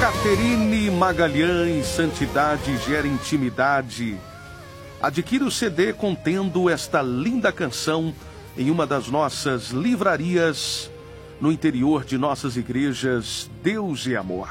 Caterine Magalhães, Santidade Gera Intimidade. Adquira o CD contendo esta linda canção em uma das nossas livrarias no interior de nossas igrejas. Deus é Amor.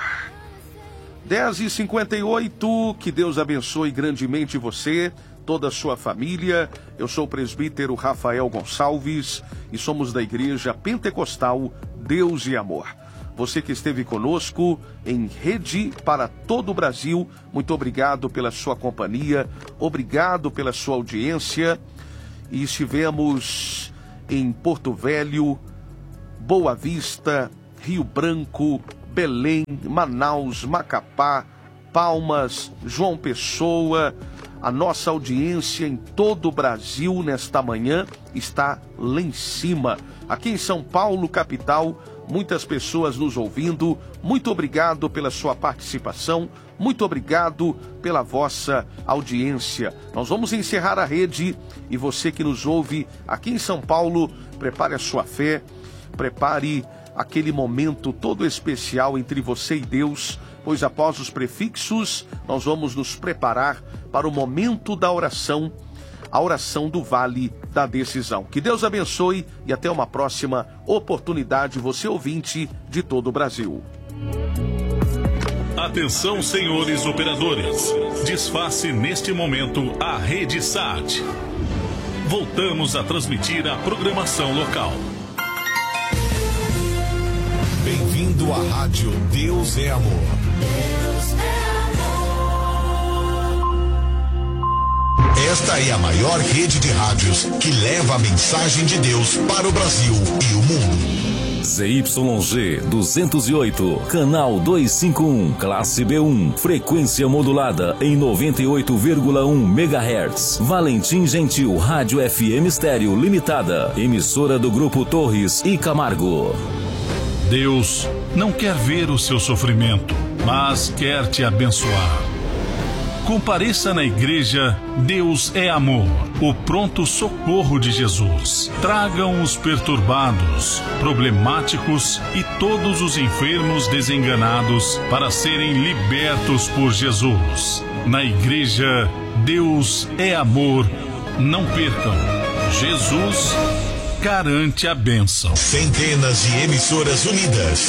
10h58, que Deus abençoe grandemente você, toda a sua família. Eu sou o presbítero Rafael Gonçalves e somos da Igreja Pentecostal Deus e Amor. Você que esteve conosco em rede para todo o Brasil, muito obrigado pela sua companhia, obrigado pela sua audiência. E estivemos em Porto Velho, Boa Vista, Rio Branco, Belém, Manaus, Macapá, Palmas, João Pessoa. A nossa audiência em todo o Brasil nesta manhã está lá em cima. Aqui em São Paulo, capital, muitas pessoas nos ouvindo. Muito obrigado pela sua participação. Muito obrigado pela vossa audiência. Nós vamos encerrar a rede e você que nos ouve aqui em São Paulo, prepare a sua fé, prepare aquele momento todo especial entre você e Deus, pois após os prefixos nós vamos nos preparar para o momento da oração, a oração do Vale da Decisão. Que Deus abençoe e até uma próxima oportunidade, você ouvinte de todo o Brasil. Atenção, senhores operadores, desface neste momento a Rede Sat. Voltamos a transmitir a programação local. Bem-vindo à Rádio Deus é Amor. Deus é amor. Esta é a maior rede de rádios que leva a mensagem de Deus para o Brasil e o mundo. ZYG 208, canal 251, classe B1, frequência modulada em 98,1 MHz. Valentim Gentil, Rádio FM Estéreo Limitada, emissora do Grupo Torres e Camargo. Deus não quer ver o seu sofrimento, mas quer te abençoar. Compareça na igreja Deus é Amor, o pronto socorro de Jesus. Tragam os perturbados, problemáticos e todos os enfermos desenganados para serem libertos por Jesus. Na igreja Deus é Amor, não percam. Jesus garante a bênção. Centenas de emissoras unidas